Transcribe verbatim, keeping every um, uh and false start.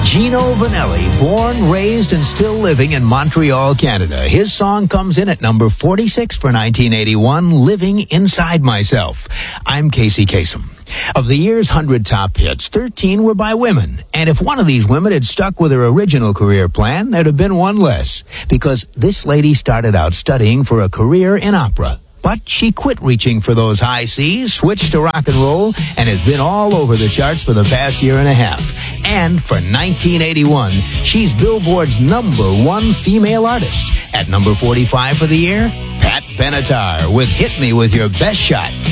Gino Vanelli, born, raised, and still living in Montreal, Canada. His song comes in at number forty-six for nineteen eighty-one, Living Inside Myself. I'm Casey Kasem. Of the year's one hundred top hits, thirteen were by women. And if one of these women had stuck with her original career plan, there'd have been one less. Because this lady started out studying for a career in opera. But she quit reaching for those high C's, switched to rock and roll, and has been all over the charts for the past year and a half. And for nineteen eighty-one, she's Billboard's number one female artist. At number forty-five for the year, Pat Benatar with Hit Me With Your Best Shot.